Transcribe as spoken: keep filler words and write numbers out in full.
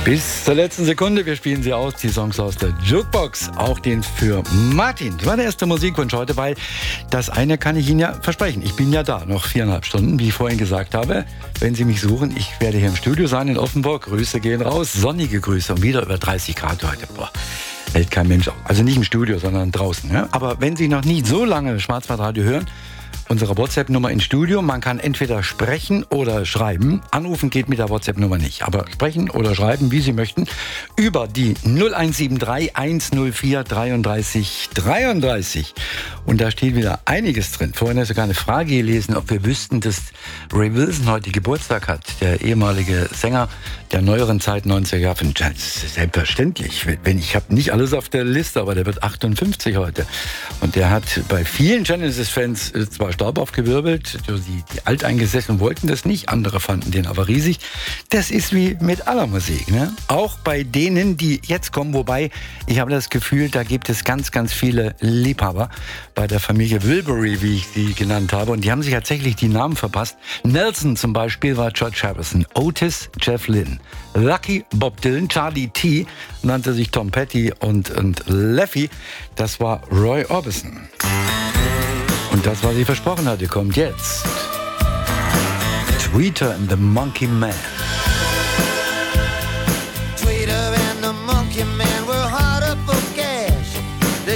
Bis zur letzten Sekunde, wir spielen sie aus, die Songs aus der Jukebox, auch den für Martin. Das war der erste Musikwunsch heute, weil das eine kann ich Ihnen ja versprechen. Ich bin ja da, noch viereinhalb Stunden, wie ich vorhin gesagt habe. Wenn Sie mich suchen, ich werde hier im Studio sein in Offenburg. Grüße gehen raus, sonnige Grüße und wieder über dreißig Grad heute. Boah, hält kein Mensch auf. Also nicht im Studio, sondern draußen. Ja? Aber wenn Sie noch nie so lange Schwarzwaldradio hören, unsere WhatsApp-Nummer ins Studio. Man kann entweder sprechen oder schreiben. Anrufen geht mit der WhatsApp-Nummer nicht. Aber sprechen oder schreiben, wie Sie möchten, über die null eins sieben drei eins null vier dreiunddreißig dreiunddreißig. Und da steht wieder einiges drin. Vorhin habe ich sogar eine Frage gelesen, ob wir wüssten, dass Ray Wilson heute Geburtstag hat. Der ehemalige Sänger der neueren Zeit, neunziger Jahre. Selbstverständlich. Wenn, ich habe nicht alles auf der Liste, aber der wird achtundfünfzig heute. Und der hat bei vielen Genesis-Fans zwar Staub aufgewirbelt, die, die Alteingesessenen wollten das nicht, andere fanden den aber riesig. Das ist wie mit aller Musik, ne? Auch bei denen, die jetzt kommen, wobei ich habe das Gefühl, da gibt es ganz, ganz viele Liebhaber bei der Familie Wilbury, wie ich sie genannt habe, und die haben sich tatsächlich die Namen verpasst. Nelson zum Beispiel war George Harrison, Otis Jeff Lynne, Lucky Bob Dylan, Charlie T nannte sich Tom Petty und, und Leffy, das war Roy Orbison. Und das, was ich versprochen hatte, kommt jetzt. Tweeter and the Monkey Man.